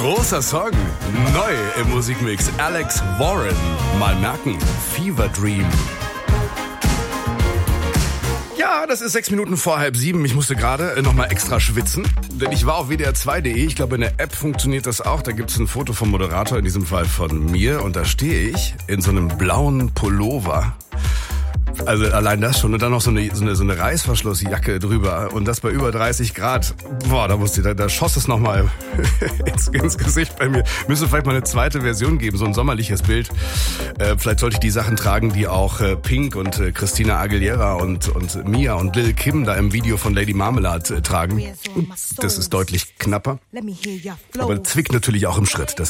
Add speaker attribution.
Speaker 1: Großer Song, neu im Musikmix. Alex Warren, mal merken, Fever Dream. Ja, das ist 6 Minuten vor 6:30. Ich musste gerade nochmal extra schwitzen, denn ich war auf wdr2.de. Ich glaube, in der App funktioniert das auch. Da gibt es ein Foto vom Moderator, in diesem Fall von mir. Und da stehe ich in so einem blauen Pullover. Also allein das schon. Und dann noch so eine Reißverschlussjacke drüber. Und das bei über 30 Grad. Boah, da schoss es nochmal ins Gesicht bei mir. Müsste vielleicht mal eine zweite Version geben, so ein sommerliches Bild. Vielleicht sollte ich die Sachen tragen, die auch Pink und Christina Aguilera und Mia und Lil Kim da im Video von Lady Marmalade tragen. Das ist deutlich knapper. Aber zwickt natürlich auch im Schritt. Das